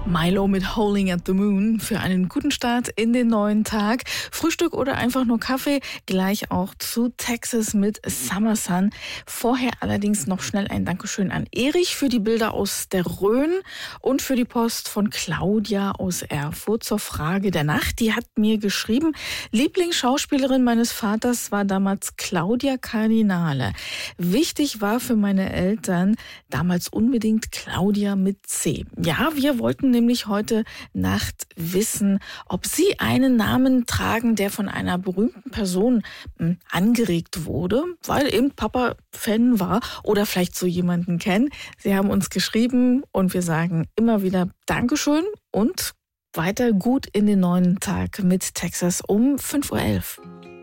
Milo mit Howling at the Moon für einen guten Start in den neuen Tag. Frühstück oder einfach nur Kaffee, gleich auch zu Texas mit Summer Sun. Vorher allerdings noch schnell ein Dankeschön an Erich für die Bilder aus der Rhön und für die Post von Claudia aus Erfurt zur Frage der Nacht. Die hat mir geschrieben, Lieblingsschauspielerin meines Vaters war damals Claudia Cardinale. Wichtig war für meine Eltern damals unbedingt Claudia mit C. Ja, wir wollten nämlich heute Nacht wissen, ob Sie einen Namen tragen, der von einer berühmten Person angeregt wurde, weil eben Papa Fan war oder vielleicht so jemanden kennen. Sie haben uns geschrieben und wir sagen immer wieder Dankeschön und weiter gut in den neuen Tag mit Texas um 5:11 Uhr.